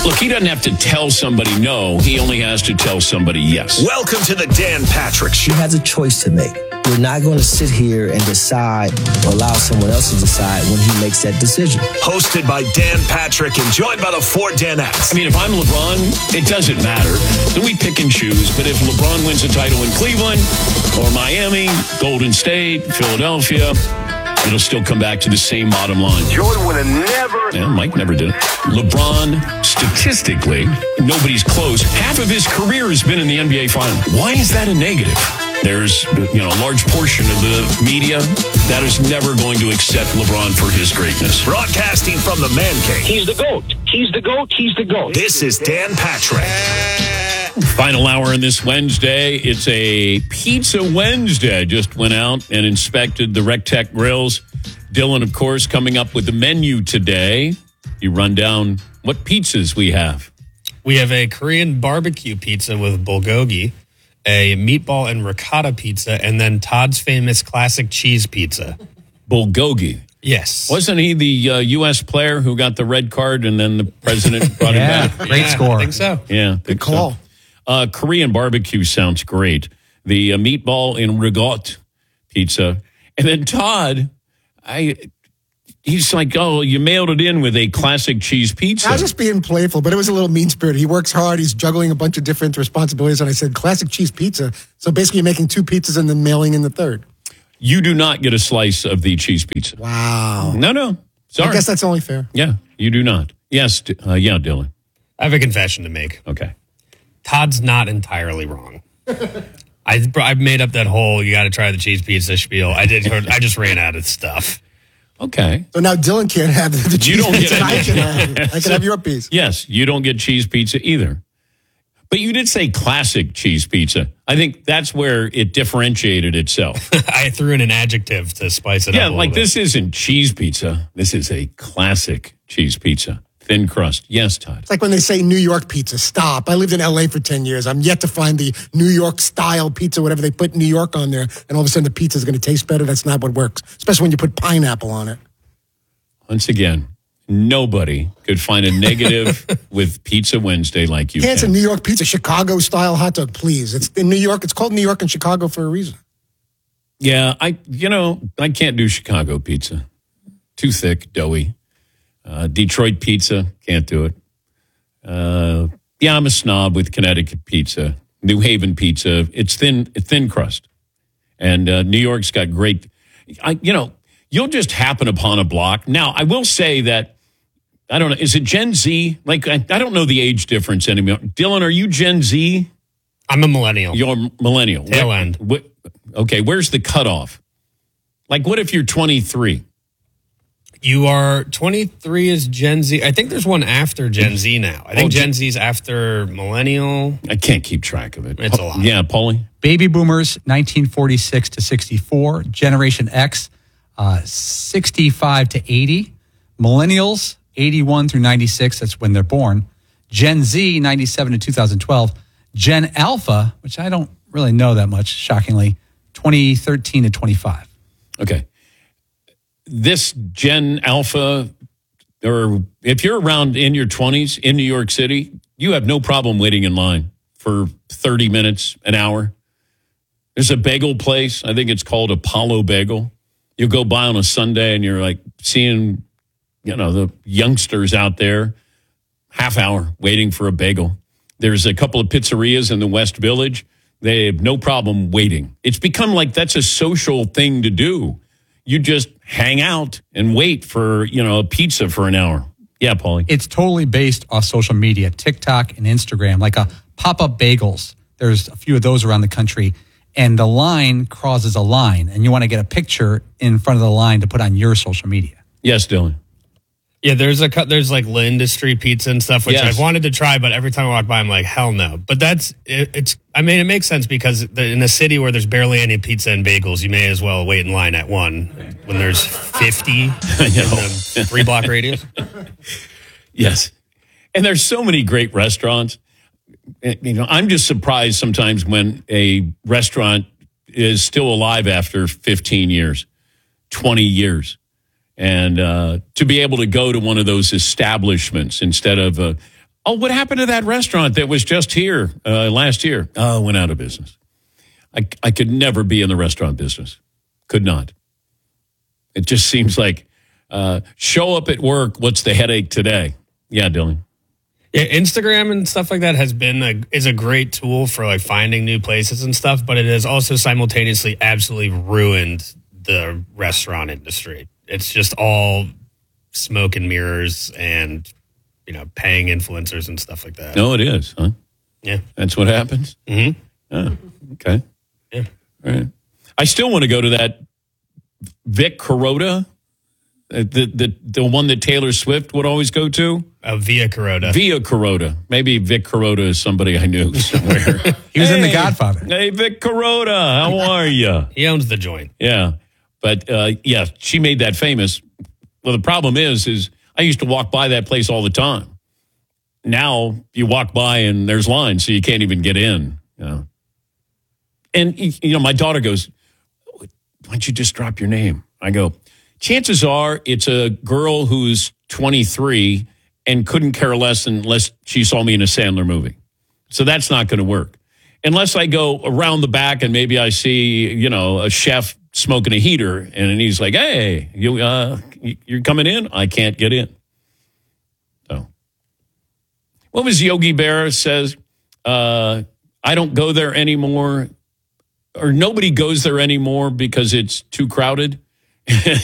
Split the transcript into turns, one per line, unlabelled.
Look, he doesn't have to tell somebody no. He only has to tell somebody yes.
Welcome to the Dan Patrick Show.
He has a choice to make. We're not going to sit here and decide or allow someone else to decide when he makes that decision.
Hosted by Dan Patrick and joined by the 4 Danettes.
I mean, if I'm LeBron, it doesn't matter. Then we pick and choose. But if LeBron wins a title in Cleveland or Miami, Golden State, Philadelphia, it'll still come back to the same bottom line.
Jordan would have never...
Yeah, Mike never did it. LeBron, statistically, nobody's close. Half of his career has been in the NBA Final. Why is that a negative? There's, a large portion of the media that is never going to accept LeBron for his greatness.
Broadcasting from the Man Cave.
He's the GOAT. He's the GOAT. He's the GOAT.
This is Dan Patrick.
Final hour on this Wednesday. It's a Pizza Wednesday. I just went out and inspected the Rectech grills. Dylan, of course, coming up with the menu today. You run down what pizzas we have.
We have a Korean barbecue pizza with bulgogi, a meatball and ricotta pizza, and then Todd's famous classic cheese pizza.
Bulgogi.
Yes.
Wasn't he the U.S. player who got the red card and then the president brought him back?
Great score.
I think so.
Yeah.
Good call.
Korean barbecue sounds great. The meatball and ricotta pizza. And then Todd, he's like, oh, you mailed it in with a classic cheese pizza.
I was just being playful, but it was a little mean-spirited. He works hard. He's juggling a bunch of different responsibilities. And I said, classic cheese pizza. So basically you're making 2 pizzas and then mailing in the third.
You do not get a slice of the cheese pizza.
Wow.
No. Sorry.
I guess that's only fair.
Yeah, you do not. Yes, Dylan.
I have a confession to make.
Okay.
Todd's not entirely wrong. I made up that whole you got to try the cheese pizza spiel. I just ran out of stuff.
Okay.
So now Dylan can't have the cheese
You don't
pizza.
get
I can have your piece.
Yes, you don't get cheese pizza either. But you did say classic cheese pizza. I think that's where it differentiated itself.
I threw in an adjective to spice it up.
Yeah,
a little
like
bit.
this isn't cheese pizza. This is a classic cheese pizza. Thin crust. Yes, Todd.
It's like when they say New York pizza. Stop. I lived in L.A. for 10 years. I'm yet to find the New York style pizza, whatever they put New York on there, and all of a sudden the pizza is going to taste better. That's not what works, especially when you put pineapple on it.
Once again, nobody could find a negative with Pizza Wednesday like you
Can't say
can.
New York pizza, Chicago style hot dog, please. It's in New York. It's called New York and Chicago for a reason.
Yeah, I can't do Chicago pizza. Too thick, doughy. Detroit pizza, can't do it. Yeah, I'm a snob with Connecticut pizza. New Haven pizza, it's thin crust. And New York's got great, you'll just happen upon a block. Now, I will say that, I don't know, is it Gen Z? Like, I don't know the age difference anymore. Dylan, are you Gen Z?
I'm a millennial.
You're millennial.
Tail end.
Okay, where's the cutoff? Like, what if you're 23?
You are 23 is Gen Z. I think there's one after Gen Z now. I think Gen Z's after millennial.
I can't keep track of it.
It's a lot.
Yeah, Paulie?
Baby boomers, 1946 to 64. Generation X, 65 to 80. Millennials, 81 through 96. That's when they're born. Gen Z, 97 to 2012. Gen Alpha, which I don't really know that much, shockingly, 2013 to 25.
Okay. This Gen Alpha, or if you're around in your 20s in New York City, you have no problem waiting in line for 30 minutes, an hour. There's a bagel place. I think it's called Apollo Bagel. You go by on a Sunday and you're like seeing, the youngsters out there, half hour waiting for a bagel. There's a couple of pizzerias in the West Village. They have no problem waiting. It's become like that's a social thing to do. You just hang out and wait for, a pizza for an hour. Yeah, Paulie.
It's totally based off social media, TikTok and Instagram, like a pop-up bagels. There's a few of those around the country. And the line crosses a line. And you want to get a picture in front of the line to put on your social media.
Yes, Dylan.
Yeah, there's like L'Industrie pizza and stuff, which
Yes.
I've wanted to try, but every time I walk by, I'm like, hell no. But it makes sense because in a city where there's barely any pizza and bagels, you may as well wait in line at one when there's 50 in the 3-block radius.
Yes. And there's so many great restaurants. I'm just surprised sometimes when a restaurant is still alive after 15 years, 20 years. And to be able to go to one of those establishments instead of Oh, what happened to that restaurant that was just here last year? Oh, it went out of business. I could never be in the restaurant business. Could not. It just seems like show up at work. What's the headache today? Yeah, Dylan.
Yeah, Instagram and stuff like that is a great tool for like finding new places and stuff, but it has also simultaneously absolutely ruined the restaurant industry. It's just all smoke and mirrors and, paying influencers and stuff like that.
No, it is, huh?
Yeah.
That's what happens?
Mm-hmm.
Oh, okay.
Yeah.
All right. I still want to go to that Vic Carota, the one that Taylor Swift would always go to.
Via Carota.
Via Carota. Maybe Vic Carota is somebody I knew somewhere.
He was in The Godfather.
Hey, Vic Carota, how are you?
He owns the joint.
Yeah. But, she made that famous. Well, the problem is I used to walk by that place all the time. Now you walk by and there's lines, so you can't even get in. And, my daughter goes, why don't you just drop your name? I go, chances are it's a girl who's 23 and couldn't care less unless she saw me in a Sandler movie. So that's not going to work. Unless I go around the back and maybe I see, a chef smoking a heater and he's like, hey, you're coming in? I can't get in. So what was Yogi Berra says? I don't go there anymore, or nobody goes there anymore because it's too crowded.